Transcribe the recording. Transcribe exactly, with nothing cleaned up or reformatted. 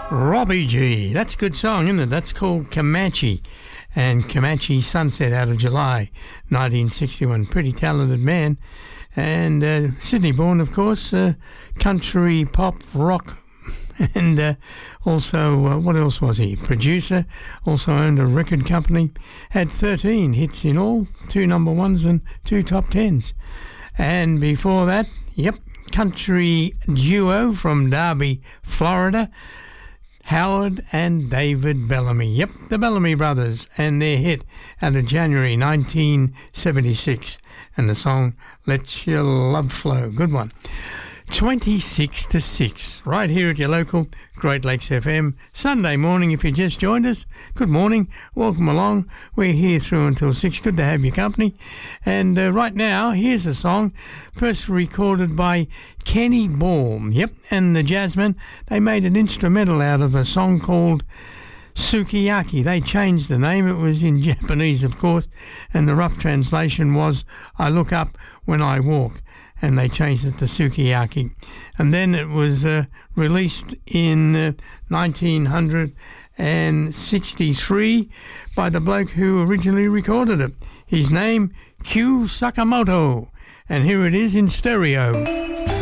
Robbie G. That's a good song, isn't it? That's called Comanche. And Comanche Sunset out of July nineteen sixty-one. Pretty talented man. And uh, Sydney born, of course. Uh, country, pop, rock. And uh, also, uh, what else was he? Producer. Also owned a record company. Had thirteen hits in all. Two number ones and two top tens. And before that, yep, country duo from Derby, Florida. Howard and David Bellamy. Yep, the Bellamy Brothers and their hit out of January nineteen seventy-six. And the song, Let Your Love Flow. Good one. twenty-six to six, right here at your local Great Lakes F M. Sunday morning, if you just joined us, good morning. Welcome along. We're here through until six. Good to have your company. And uh, right now, here's a song first recorded by Kenny Baum. Yep, and the Jazzmen, they made an instrumental out of a song called Sukiyaki. They changed the name. It was in Japanese, of course, and the rough translation was I Look Up When I Walk. And they changed it to Sukiyaki. And then it was uh, released in uh, nineteen sixty-three by the bloke who originally recorded it. His name, Q Sakamoto. And here it is in stereo.